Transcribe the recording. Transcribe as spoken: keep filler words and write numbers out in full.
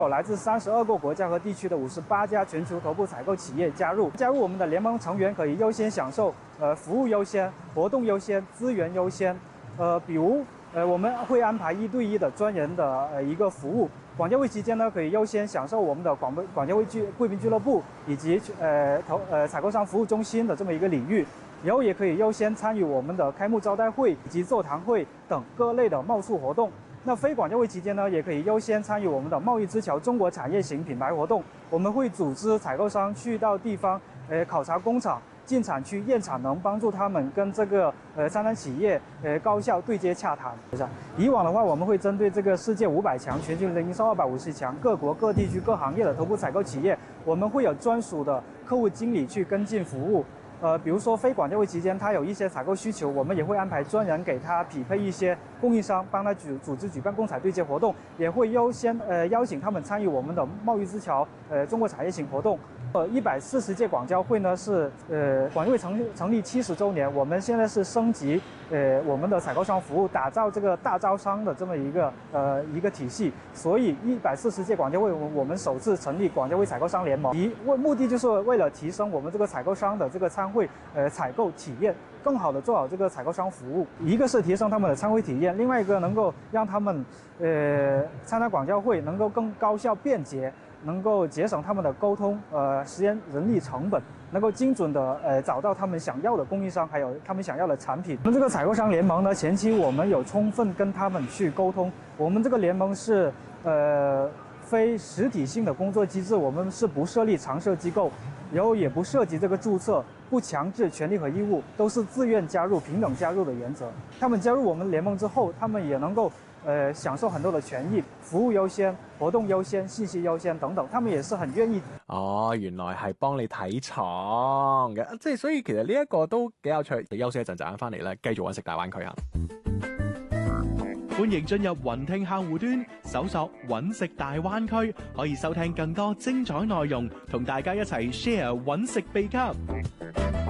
有来自三十二个国家和地区的五十八家全球头部采购企业加入。加入我们的联盟成员可以优先享受呃服务优先、活动优先、资源优先。呃，比如呃我们会安排一对一的专人的呃一个服务。广交会期间呢，可以优先享受我们的广广交会俱贵宾俱乐部以及呃投呃采购商服务中心的这么一个领域。然后也可以优先参与我们的开幕招待会以及座谈会等各类的贸促活动。那非广交会期间呢，也可以优先参与我们的贸易之桥中国产业型品牌活动。我们会组织采购商去到地方，呃，考察工厂、进产区验产能，帮助他们跟这个呃参展企业呃高效对接洽谈。以往的话，我们会针对这个世界五百强、全球零售二百五十强、各国各地区各行业的头部采购企业，我们会有专属的客户经理去跟进服务。呃，比如说非广交会期间，他有一些采购需求，我们也会安排专人给他匹配一些供应商，帮他组组织举办供采对接活动，也会优先呃邀请他们参与我们的贸易之桥呃中国产业型活动。呃，一百四十届广交会呢是呃广交会成成立七十周年，我们现在是升级呃我们的采购商服务，打造这个大招商的这么一个呃一个体系。所以一百四十届广交会，我我们首次成立广交会采购商联盟，以为目的就是为了提升我们这个采购商的这个参会呃采购体验，更好的做好这个采购商服务。一个是提升他们的参会体验，另外一个能够让他们呃参加广交会能够更高效便捷。能够节省他们的沟通呃时间人力成本，能够精准的呃找到他们想要的供应商，还有他们想要的产品。我们这个采购商联盟呢，前期我们有充分跟他们去沟通。我们这个联盟是呃非实体性的工作机制，我们是不设立常设机构，然后也不涉及这个注册，不强制权利和义务，都是自愿加入、平等加入的原则。他们加入我们联盟之后，他们也能够呃享受很多的權益，服務優先、活動優先、信息優先等等，他們也是很願意。 哦，原來係幫你睇廠嘅，即係所以其實呢一個都幾有趣。你休息一陣，陣間翻嚟咧，繼續揾食大灣區啊！ 歡迎進入雲聽客戶端，搜索揾食大灣區，可以收聽更多精彩內容，同大家一齊 share 揾食秘笈。